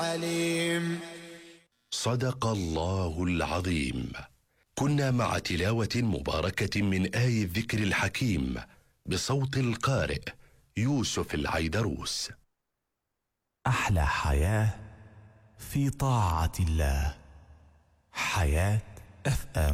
عليم. صدق الله العظيم. كنا مع تلاوة مباركة من آي الذكر الحكيم بصوت القارئ يوسف العيدروس. أحلى حياة في طاعة الله. حياة FM.